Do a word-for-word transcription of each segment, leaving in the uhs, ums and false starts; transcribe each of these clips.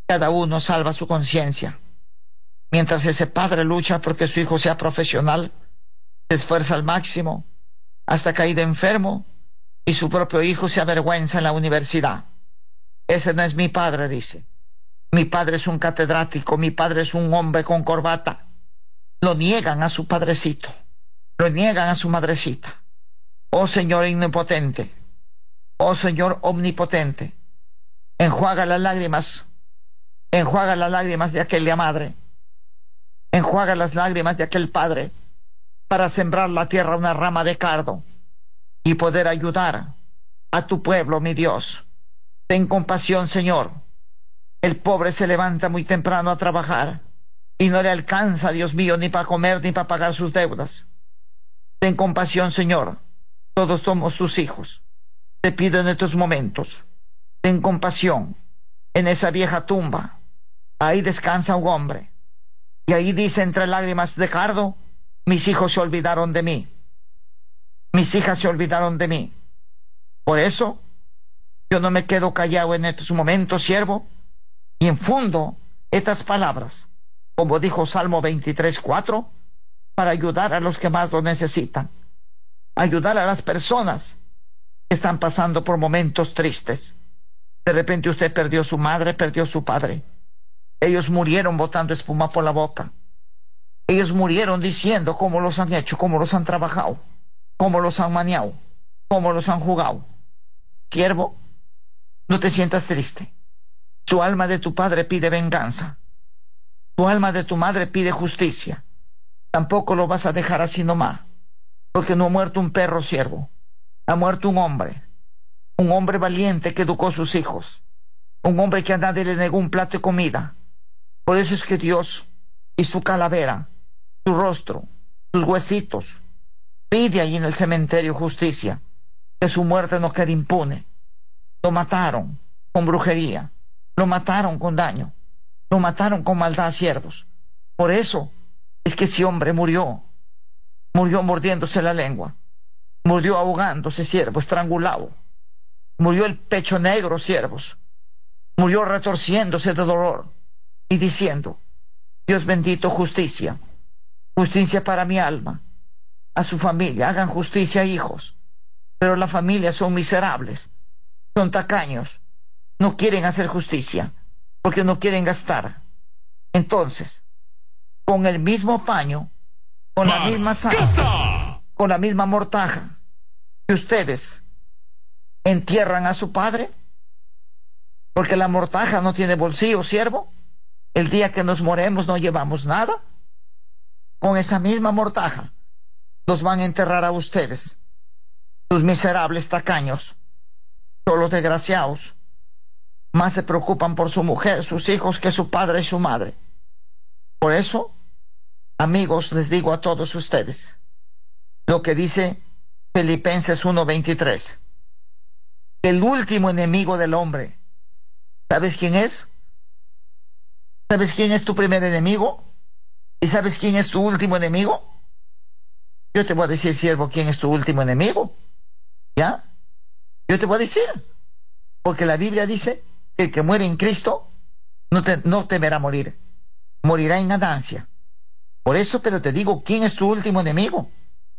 Cada uno salva su conciencia. Mientras ese padre lucha porque su hijo sea profesional, se esfuerza al máximo, hasta caído enfermo, y su propio hijo se avergüenza en la universidad. Ese no es mi padre, dice. Mi padre es un catedrático, mi padre es un hombre con corbata. Lo niegan a su padrecito, lo niegan a su madrecita. Oh Señor omnipotente, oh Señor omnipotente, enjuaga las lágrimas, enjuaga las lágrimas de aquella madre, enjuaga las lágrimas de aquel padre, para sembrar la tierra una rama de cardo y poder ayudar a tu pueblo, mi Dios. Ten compasión, Señor. El pobre se levanta muy temprano a trabajar y no le alcanza, Dios mío, ni para comer ni para pagar sus deudas. Ten compasión, Señor. Todos somos tus hijos. Te pido en estos momentos, ten compasión. En esa vieja tumba, ahí descansa un hombre. Y ahí dice entre lágrimas de cardo, mis hijos se olvidaron de mí. Mis hijas se olvidaron de mí. Por eso, yo no me quedo callado en estos momentos, siervo, y infundo estas palabras, como dijo Salmo veintitrés, cuatro, para ayudar a los que más lo necesitan. Ayudar a las personas que están pasando por momentos tristes. De repente usted perdió su madre, perdió su padre. Ellos murieron botando espuma por la boca. Ellos murieron diciendo cómo los han hecho, cómo los han trabajado, cómo los han maniado, cómo los han jugado. Siervo, no te sientas triste. Su alma de tu padre pide venganza. Tu alma de tu madre pide justicia. Tampoco lo vas a dejar así nomás, porque no ha muerto un perro, siervo. Ha muerto un hombre. Un hombre valiente que educó a sus hijos. Un hombre que a nadie le negó un plato de comida. Por eso es que Dios y su calavera, su rostro, sus huesitos, pide ahí en el cementerio justicia, que su muerte no quede impune. Lo mataron con brujería, lo mataron con daño, lo mataron con maldad, siervos. Por eso es que ese hombre murió, murió mordiéndose la lengua, murió ahogándose, siervo, estrangulado, murió el pecho negro, siervos, murió retorciéndose de dolor y diciendo, Dios bendito, justicia, justicia para mi alma, a su familia, hagan justicia, hijos. Pero las familias son miserables, son tacaños, no quieren hacer justicia, porque no quieren gastar. Entonces, con el mismo paño, con la misma sangre, con la misma mortaja, que ustedes entierran a su padre, porque la mortaja no tiene bolsillo, siervo. El día que nos moremos no llevamos nada. Con esa misma mortaja los van a enterrar a ustedes, sus miserables tacaños. Solo desgraciados más se preocupan por su mujer, sus hijos, que su padre y su madre. Por eso, amigos, les digo a todos ustedes lo que dice Filipenses uno veintitrés. El último enemigo del hombre, ¿sabes quién es? ¿Sabes quién es tu primer enemigo? ¿Y sabes quién es tu último enemigo? Yo te voy a decir, siervo, quién es tu último enemigo. ¿Ya? Yo te voy a decir. Porque la Biblia dice que el que muere en Cristo no, te, no temerá morir. Morirá en ganancia. Por eso, pero te digo, ¿quién es tu último enemigo?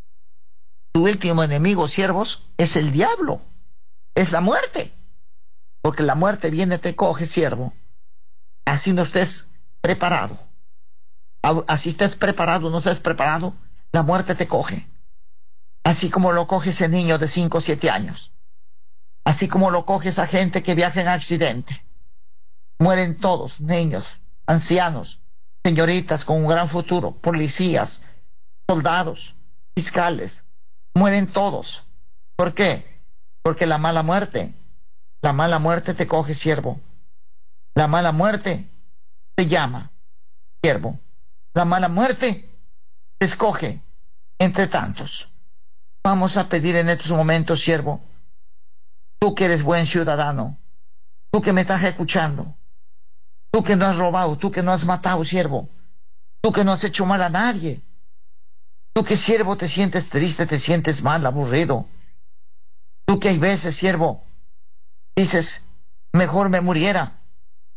Tu último enemigo, siervos, es el diablo. Es la muerte. Porque la muerte viene, te coge, siervo. Así no estés preparado. Así estés preparado, no estés preparado, la muerte te coge. Así como lo coge ese niño de cinco o siete años. Así como lo coge esa gente que viaja en accidente. Mueren todos, niños, ancianos, señoritas con un gran futuro, policías, soldados, fiscales. Mueren todos. ¿Por qué? Porque la mala muerte, la mala muerte te coge, siervo. La mala muerte te llama, siervo. La mala muerte te escoge entre tantos. Vamos a pedir en estos momentos, siervo, tú que eres buen ciudadano, tú que me estás escuchando, tú que no has robado, tú que no has matado, siervo, tú que no has hecho mal a nadie, tú que, siervo, te sientes triste, te sientes mal, aburrido, tú que hay veces, siervo, dices, mejor me muriera